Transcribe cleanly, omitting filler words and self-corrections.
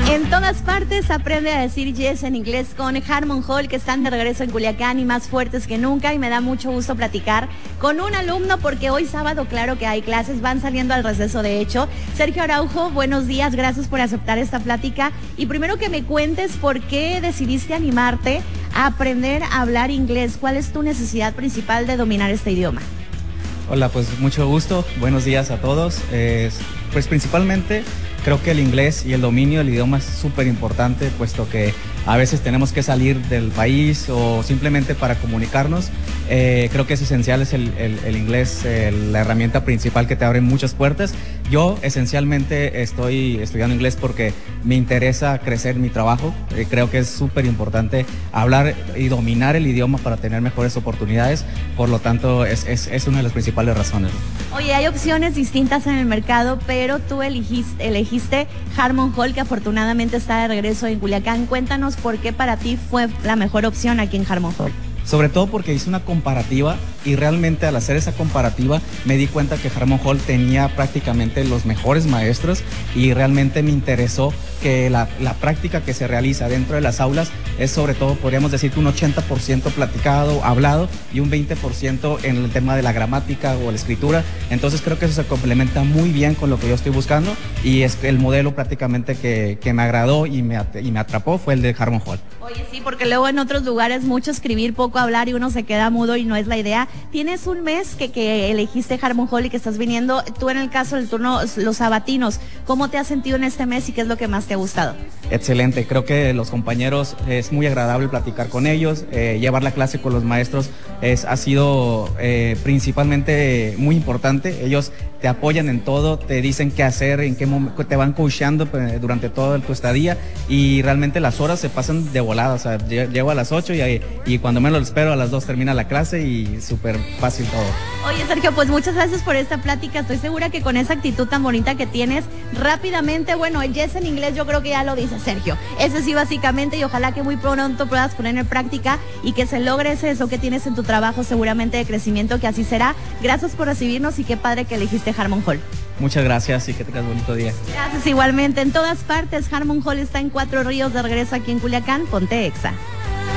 En todas partes aprende a decir yes en inglés con Harmon Hall, que están de regreso en Culiacán y más fuertes que nunca, y me da mucho gusto platicar con un alumno porque hoy sábado, claro que hay clases, van saliendo al receso de hecho. Sergio Araujo, buenos días, gracias por aceptar esta plática y primero que me cuentes por qué decidiste animarte a aprender a hablar inglés. ¿Cuál es tu necesidad principal de dominar este idioma? Hola, pues mucho gusto, buenos días a todos. Pues principalmente creo que el inglés y el dominio del idioma es súper importante, puesto que a veces tenemos que salir del país o simplemente para comunicarnos. Creo que es esencial es el inglés, la herramienta principal que te abre muchas puertas. Yo esencialmente estoy estudiando inglés porque me interesa crecer mi trabajo. Creo que es súper importante hablar y dominar el idioma para tener mejores oportunidades. Por lo tanto, es una de las principales razones. Oye, hay opciones distintas en el mercado, pero tú elegiste Harmon Hall, que afortunadamente está de regreso en Culiacán. Cuéntanos por qué para ti fue la mejor opción aquí en Harmon Hall. Sobre todo porque hice una comparativa y realmente al hacer esa comparativa me di cuenta que Harmon Hall tenía prácticamente los mejores maestros y realmente me interesó que la práctica que se realiza dentro de las aulas es sobre todo, podríamos decir que un 80% platicado, hablado y un 20% en el tema de la gramática o la escritura. Entonces creo que eso se complementa muy bien con lo que yo estoy buscando y es el modelo prácticamente que me agradó y me atrapó fue el de Harmon Hall. Oye, sí, porque luego en otros lugares mucho escribir, poco hablar y uno se queda mudo y no es la idea. Tienes un mes que elegiste Harmon Hall y que estás viniendo, tú en el caso del turno, los sabatinos, ¿cómo te has sentido en este mes y qué es lo que más te ha gustado? Excelente, creo que los compañeros es muy agradable platicar con ellos, llevar la clase con los maestros ha sido principalmente muy importante. Ellos te apoyan en todo, te dicen qué hacer, en qué momento te van coachando durante todo tu estadía y realmente las horas se pasan de volada. O sea, llego a las 8 y cuando menos lo espero a las 2 termina la clase y súper fácil todo. Oye, Sergio, pues muchas gracias por esta plática. Estoy segura que con esa actitud tan bonita que tienes, rápidamente, bueno, el yes en inglés yo creo que ya lo dice Sergio. Ese sí básicamente y ojalá que muy pronto puedas poner en práctica y que se logre eso que tienes en tu trabajo seguramente de crecimiento, que así será. Gracias por recibirnos y qué padre que elegiste Harmon Hall. Muchas gracias y que tengas bonito día. Gracias igualmente. En todas partes, Harmon Hall está en Cuatro Ríos de regreso aquí en Culiacán. Ponte Exa.